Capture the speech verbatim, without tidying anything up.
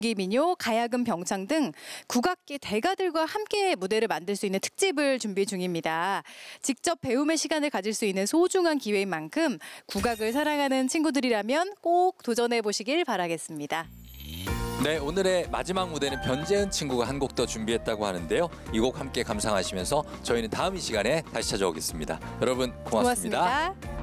민요, 가야금, 병창 등 국악계 대가들과 함께 무대를 만들 수 있는 특집을 준비 중입니다. 직접 배움의 시간을 가질 수 있는 소중한 기회인 만큼 국악을 사랑하는 친구들이라면 꼭 도전해 보시길 바라겠습니다. 네, 오늘의 마지막 무대는 변재은 친구가 한 곡 더 준비했다고 하는데요. 이 곡 함께 감상하시면서 저희는 다음 이 시간에 다시 찾아오겠습니다. 여러분 고맙습니다. 고맙습니다.